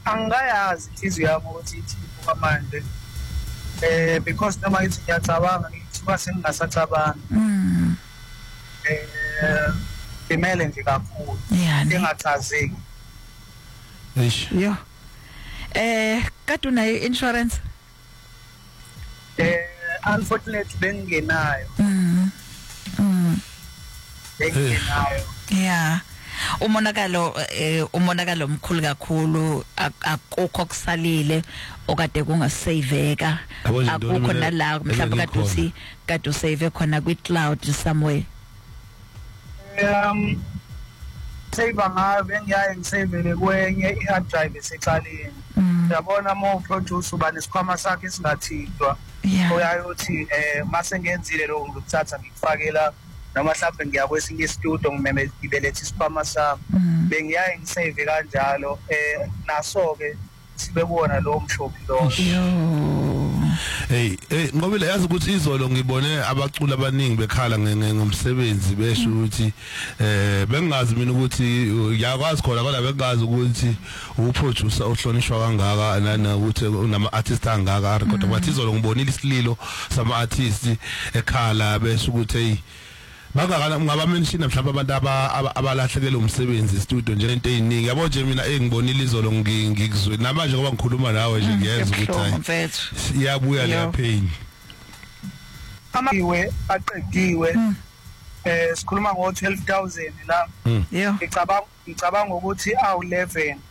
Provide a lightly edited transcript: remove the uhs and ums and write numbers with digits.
angayazi inhliziyo yami ukuthi ithi manje because noma ithi ngiyacabanga ngithuka sengingasacabanga imele nje kakhulu engachazeki yo kade unayo insurance unfortunately bengenayo yeah umonakalo omkhulu kakhulu akukho kusalile okade kungasaveka akukho nala mhlawumbe kade usave khona kwi cloud somewhere save ngayo bengiyaye ngisavele kwenye i-hard drive esecaleni uyabona uma uproduce uba nesikhwama sakhe esingathintwa uyayothi mase ngenzile lokho ngikuthatha ngikufakela noma mhlawumbe ngiya kwesinye istudio ngibelethe isikhwama sami bengiyaye ngisave kanjalo naso ke sibekona lo mshophi lo hey ngoba le yazi ukuthi izolo ngibone abaculi abaningi bekhala ngomsebenzi besho ukuthi bengazi mina ukuthi yakwazi khona kodwa bengazi ukuthi uproducer ohlonishwa kangaka nana ukuthi unama artists angaka kodwa bathi izolo ngibonile isililo sama artists ekhala besho ukuthi hey bangakala ngaba mention mhlawumbe abantu abalahlekelwe umsebenzi studio nje into eziningi yabo nje mina engibonile izolo ngikuzwe namanje ngoba ngikhuluma nawe nje ngiyeza ukuthi iyabuya le pain amawe aqediwe sikhuluma ngo 12,000 la ngicabanga ukuthi awu 11